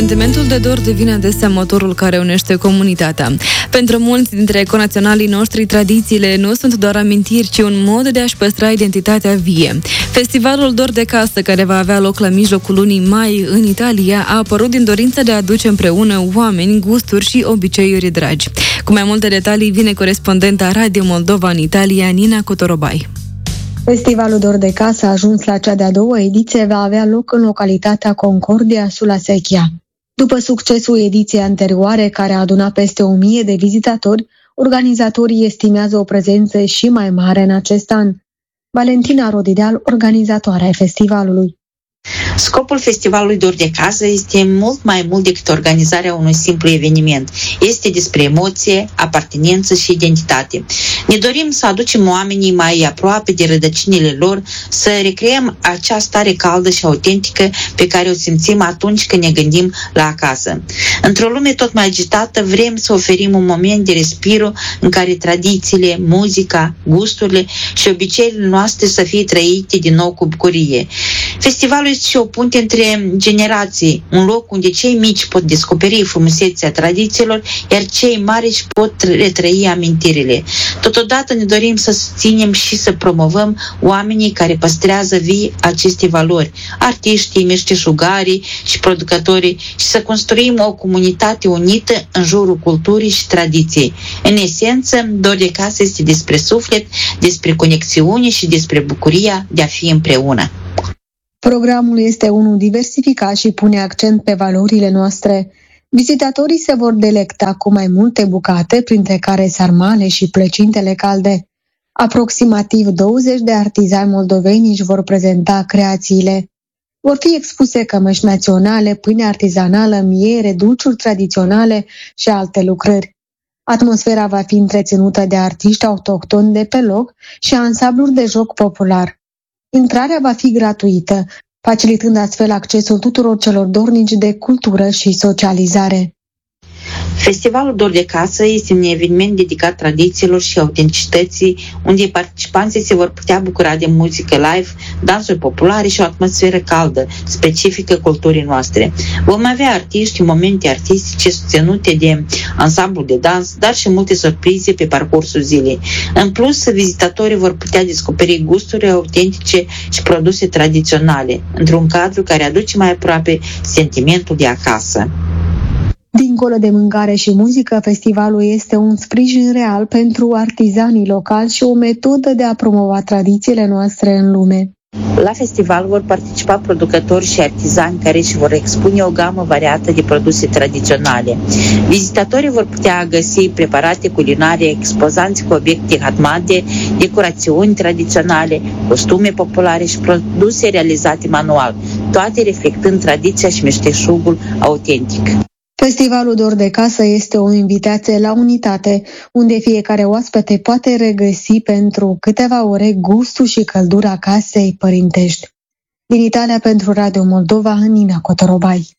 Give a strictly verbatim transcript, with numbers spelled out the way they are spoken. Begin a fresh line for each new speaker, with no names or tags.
Sentimentul de dor devine adesea motorul care unește comunitatea. Pentru mulți dintre conaționalii noșdri, tradițiile nu sunt doar amintiri, ci un mod de a-și păstra identitatea vie. Festivalul Dor de Casă, care va avea loc la mijlocul lunii mai în Italia, a apărut din dorința de a aduce împreună oameni, gusturi și obiceiuri dragi. Cu mai multe detalii vine corespondenta Radio Moldova în Italia, Nina Cotorobai.
Festivalul Dor de Casă a ajuns la cea de-a doua ediție, va avea loc în localitatea Concordia Sula Secchia. După succesul ediției anterioare, care a adunat peste o mie de vizitatori, organizatorii estimează o prezență și mai mare în acest an. Valentina Rodideal, organizatoarea festivalului.
Scopul Festivalului Dor de Casă este mult mai mult decât organizarea unui simplu eveniment. Este despre emoție, apartenență și identitate. Ne dorim să aducem oamenii mai aproape de rădăcinile lor, să recreăm acea stare caldă și autentică pe care o simțim atunci când ne gândim la acasă. Într-o lume tot mai agitată, vrem să oferim un moment de respiro în care tradițiile, muzica, gusturile și obiceiurile noastre să fie trăite din nou cu bucurie. Festivalul este și o punte între generații, un loc unde cei mici pot descoperi frumusețea tradițiilor, iar cei mari își pot retrăi amintirile. Totodată ne dorim să susținem și să promovăm oamenii care păstrează vii aceste valori, artiștii, meșteșugarii și producătorii, și să construim o comunitate unită în jurul culturii și tradiției. În esență, Dor de Casă este despre suflet, despre conexiune și despre bucuria de a fi împreună.
Programul este unul diversificat și pune accent pe valorile noastre. Vizitatorii se vor delecta cu mai multe bucate, printre care sarmale și plăcintele calde. Aproximativ douăzeci de artizani moldoveni își vor prezenta creațiile. Vor fi expuse cămăși naționale, pâine artizanală, miere, dulciuri tradiționale și alte lucrări. Atmosfera va fi întreținută de artiști autohtoni de pe loc și ansambluri de joc popular. Intrarea va fi gratuită, facilitând astfel accesul tuturor celor dornici de cultură și socializare.
Festivalul Dor de Casă este un eveniment dedicat tradițiilor și autenticității, unde participanții se vor putea bucura de muzică live, dansuri populare și o atmosferă caldă, specifică culturii noastre. Vom avea artiști, momente artistice susținute de ansamblu de dans, dar și multe surprize pe parcursul zilei. În plus, vizitatorii vor putea descoperi gusturi autentice și produse tradiționale, într-un cadru care aduce mai aproape sentimentul de acasă.
Dincolo de mâncare și muzică, festivalul este un sprijin real pentru artizanii locali și o metodă de a promova tradițiile noastre în lume.
La festival vor participa producători și artizani care își vor expune o gamă variată de produse tradiționale. Vizitatorii vor putea găsi preparate culinare, expozanți cu obiecte handmade, decorațiuni tradiționale, costume populare și produse realizate manual, toate reflectând tradiția și meșteșugul autentic.
Festivalul Dor de Casă este o invitație la unitate, unde fiecare oaspete poate regăsi pentru câteva ore gustul și căldura casei părintești. Din Italia, pentru Radio Moldova, Nina Cotorobai.